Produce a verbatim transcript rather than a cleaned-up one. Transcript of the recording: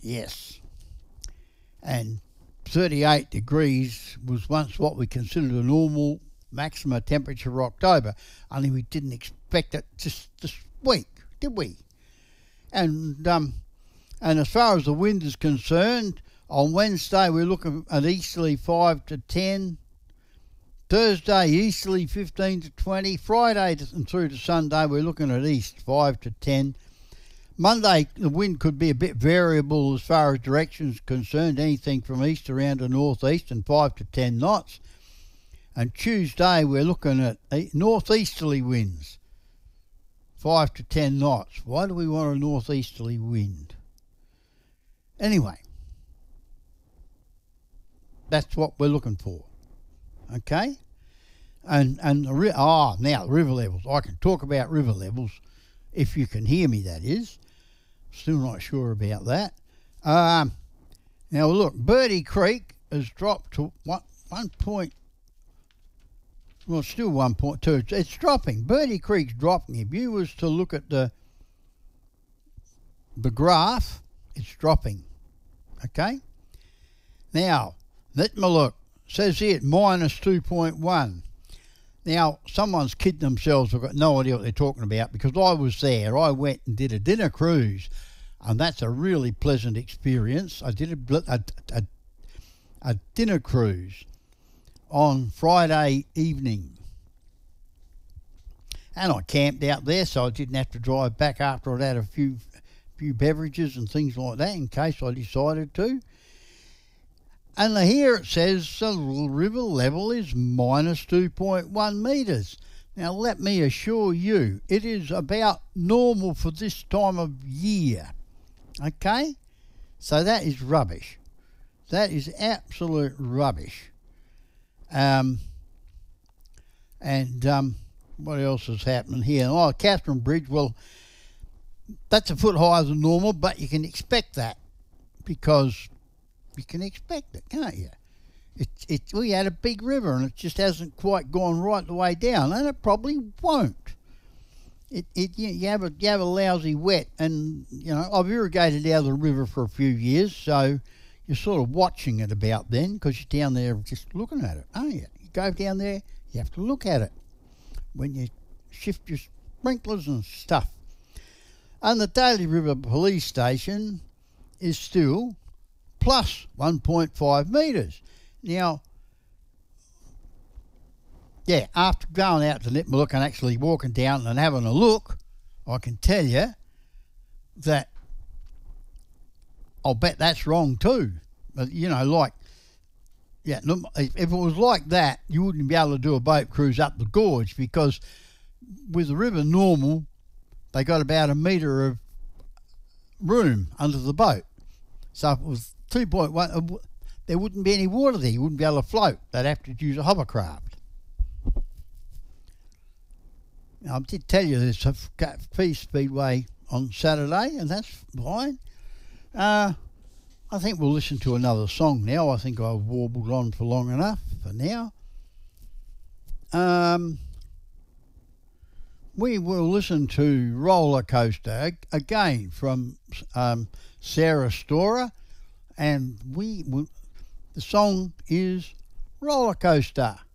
Yes. And thirty-eight degrees was once what we considered a normal maximum temperature for October, only we didn't expect it just this week, did we? And um, and as far as the wind is concerned, on Wednesday we're looking at easterly five to ten, Thursday easterly fifteen to twenty, Friday and through to Sunday we're looking at east five to ten. Monday, the wind could be a bit variable as far as direction is concerned, anything from east around to northeast and five to ten knots. And Tuesday, we're looking at northeasterly winds, five to ten knots. Why do we want a northeasterly wind? Anyway, that's what we're looking for, okay? And, and the, ah, now, the river levels. I can talk about river levels, if you can hear me, that is. Still not sure about that. Um, now look, Birdie Creek has dropped to one, one point. Well, still one point two. It's, it's dropping. Birdie Creek's dropping. If you was to look at the the graph, it's dropping. Okay. Now, let me look. Says here minus two point one. Now, someone's kidding themselves. I've got no idea what they're talking about because I was there. I went and did a dinner cruise, and that's a really pleasant experience. I did a, a, a, a dinner cruise on Friday evening, and I camped out there so I didn't have to drive back after I'd had a few, few beverages and things like that in case I decided to. And here it says the river level is minus two point one metres. Now, let me assure you, it is about normal for this time of year. Okay? So that is rubbish. That is absolute rubbish. Um, and um, what else is happening here? Oh, Catherine Bridge, well, that's a foot higher than normal, but you can expect that because... You can expect it, can't you? It, it, we had a big river and it just hasn't quite gone right the way down, and it probably won't. It, it, you, you, have a, you have a lousy wet, and, you know, I've irrigated out of the river for a few years, so you're sort of watching it about then because you're down there just looking at it, aren't you? You go down there, you have to look at it when you shift your sprinklers and stuff. And the Daly River Police Station is still plus one point five metres. Now, yeah, after going out to Nipmuc and actually walking down and having a look, I can tell you that I'll bet that's wrong too. But, you know, like, yeah, if it was like that, you wouldn't be able to do a boat cruise up the gorge because with the river normal, they got about a metre of room under the boat. So if it was two point one, there wouldn't be any water there. You wouldn't be able to float. They'd have to use a hovercraft. Now, I did tell you there's a Peace Speedway on Saturday, and that's fine. Uh, I think we'll listen to another song now. I think I've warbled on for long enough for now. Um, we will listen to Roller Coaster again from um, Sarah Storer. And we, we, the song is Roller Coaster.